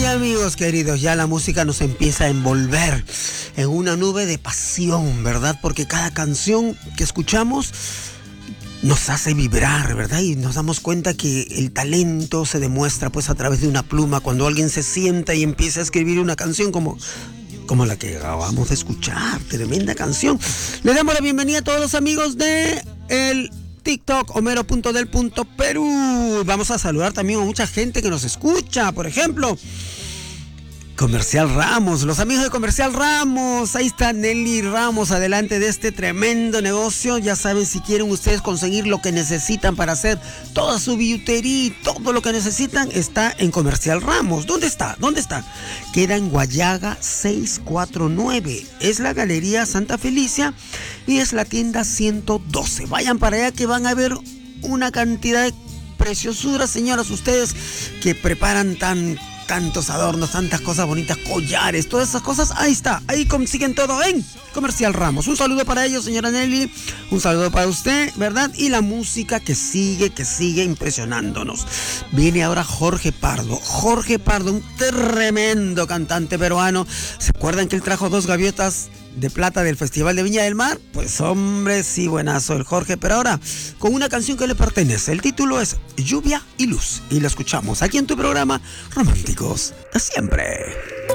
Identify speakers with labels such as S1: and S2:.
S1: amigos queridos, ya la música nos empieza a envolver en una nube de pasión, ¿verdad? Porque cada canción que escuchamos nos hace vibrar, ¿verdad? Y nos damos cuenta que el talento se demuestra pues a través de una pluma, cuando alguien se sienta y empieza a escribir una canción como la que acabamos de escuchar. Tremenda canción. Le damos la bienvenida a todos los amigos de el TikTok Homero.del.Perú. Vamos a saludar también a mucha gente que nos escucha. Por ejemplo, Comercial Ramos, los amigos de Comercial Ramos. Ahí está Nelly Ramos, adelante de este tremendo negocio. Ya saben, si quieren ustedes conseguir lo que necesitan para hacer toda su billutería y todo lo que necesitan, está en Comercial Ramos. ¿Dónde está? Queda en Guayaga 649. Es la Galería Santa Felicia y es la tienda 112. Vayan para allá que van a ver una cantidad de preciosuras, señoras, ustedes que preparan tantos adornos, tantas cosas bonitas, collares, todas esas cosas. Ahí está, ahí consiguen todo en Comercial Ramos. Un saludo para ellos, señora Nelly, un saludo para usted, ¿verdad? Y la música que sigue impresionándonos. Viene ahora Jorge Pardo, un tremendo cantante peruano. ¿Se acuerdan que él trajo 2 gaviotas de plata del Festival de Viña del Mar? Pues hombre, sí, buenazo el Jorge, pero ahora con una canción que le pertenece. El título es Lluvia y Luz y la escuchamos aquí en tu programa Románticos de Siempre.